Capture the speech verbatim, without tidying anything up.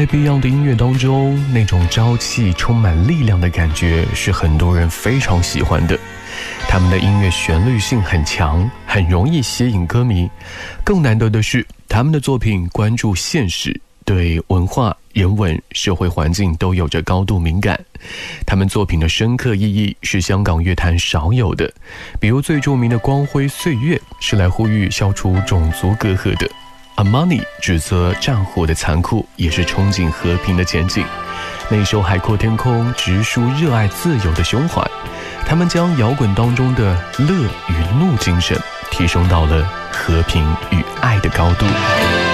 在 Beyond 的音乐当中，那种朝气充满力量的感觉是很多人非常喜欢的。他们的音乐旋律性很强，很容易吸引歌迷。更难得的是，他们的作品关注现实，对文化、人文、社会环境都有着高度敏感。他们作品的深刻意义是香港乐坛少有的，比如最著名的《光辉岁月》是来呼吁消除种族隔阂的， Amani 指责战火的残酷，也是憧憬和平的前景。那首《海阔天空》直抒热爱自由的胸怀。他们将摇滚当中的乐与怒精神提升到了和平与爱的高度。